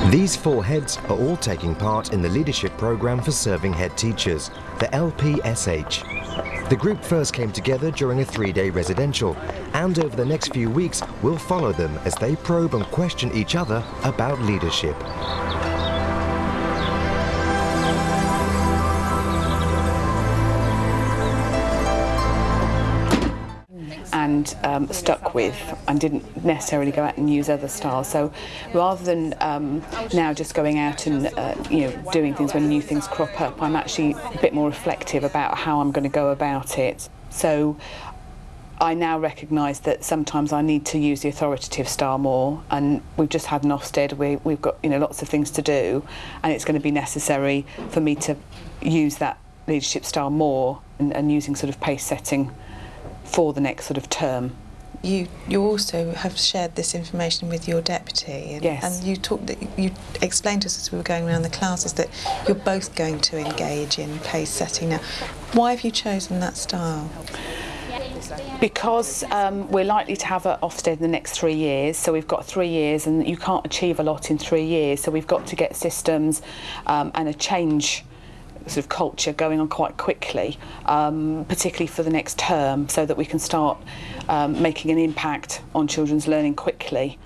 These 4 heads are all taking part in the leadership programme for serving head teachers, the LPSH. The group first came together during a 3-day residential, and over the next few weeks we'll follow them as they probe and question each other about leadership. And stuck with and didn't necessarily go out and use other styles. So rather than now just going out and doing things when new things crop up, I'm actually a bit more reflective about how I'm going to go about it. So I now recognise that sometimes I need to use the authoritative style more, and we've just had an Ofsted, we've got lots of things to do, and it's going to be necessary for me to use that leadership style more and using sort of pace setting for the next sort of term. You also have shared this information with your deputy, and, yes. And you explained to us as we were going around the classes that you're both going to engage in pace setting now. Why have you chosen that style? Because we're likely to have an Ofsted in the next 3 years, so we've got 3 years and you can't achieve a lot in 3 years, so we've got to get systems and a change sort of culture going on quite quickly, particularly for the next term, so that we can start making an impact on children's learning quickly.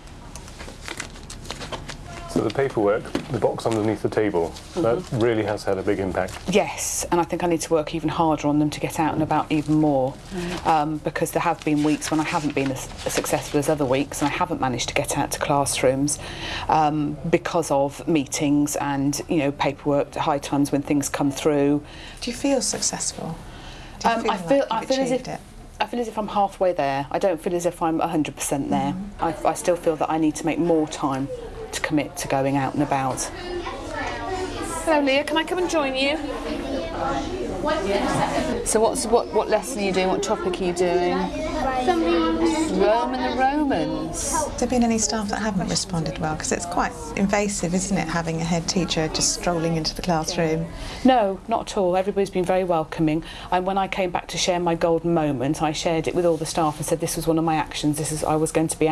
So the paperwork, the box underneath the table, that really has had a big impact. Yes, and I think I need to work even harder on them to get out and about even more, because there have been weeks when I haven't been as successful as other weeks, and I haven't managed to get out to classrooms because of meetings and paperwork at high times when things come through. Do you feel successful? Do you I feel as if I'm halfway there. I don't feel as if I'm 100% there. I still feel that I need to make more time to commit to going out and about. Hello Leah, can I come and join you? So what lesson are you doing? What topic are you doing? Rome and the Romans. Have there been any staff that haven't responded well? Because it's quite invasive, isn't it, having a head teacher just strolling into the classroom? No, not at all. Everybody's been very welcoming. And when I came back to share my golden moment, I shared it with all the staff and said this was one of my actions. I was going to be